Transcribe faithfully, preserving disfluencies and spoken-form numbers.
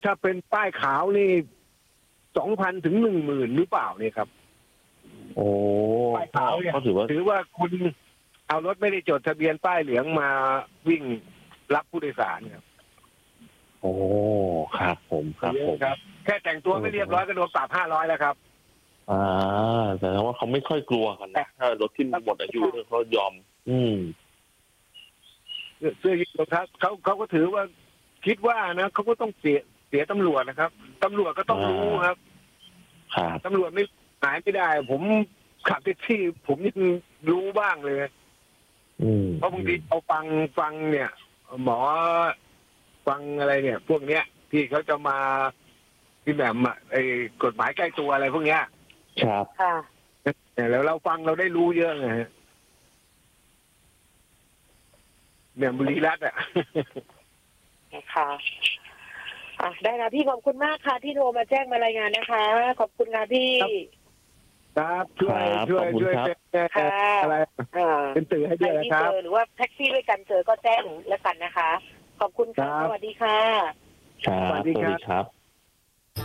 ถ้าเป็นป้ายขาวนี่สองพันถึงหนึ่งหมื่นหรือเปล่าเนี่ยครับโอ้ป้ายขาวเนี่ยก็ถือว่าถือว่าคุณเอารถไม่ได้จดทะเบียนป้ายเหลืองมาวิ่งรับผู้โดยสารครับโอ้ครับผมครับผมครับแค่แต่งตัวไม่เรียบร้อยก็โดนปรับห้าร้อยแล้วครับอ่าแต่ว่าเขาไม่ค่อยกลัวกันนะถ้ารถที่หมดอายุเขายอม อืมเสื้อยืดรองเท้าเขาเขาก็ถือว่าคิดว่านะเขาก็ต้องเสียเสียตำรวจนะครับตำรวจก็ต้องรู้ครับครับตำรวจไม่หายไม่ได้ ผมขับแท็กซี่ผมยังรู้บ้างเลยเพราะบางทีเอาฟังฟังเนี่ย หมอฟังอะไรเนี่ย พวกเนี้ยที่เขาจะมาที่แบบไอ้กฎหมายใกล้ตัวอะไรพวกเนี้ยครับค่ะแล้วเราฟังเราได้รู้เยอะไงเนี่ยบุรีรัตน์อ่ะค่ะอ่ะได้ค่ะพี่ขอบคุณมากค่ะที่โทรมาแจ้งมารายงานนะคะขอบคุณค่ะพี่ครับช่วยช่วยช่วยเป็นอะไรเป็นสื่อให้ด้วยนะครับหรือว่าแท็กซี่ด้วยกันเจอก็แจ้งแล้วกันนะคะขอบคุณค่ะสวัสดีค่ะครับสวัสดีครับ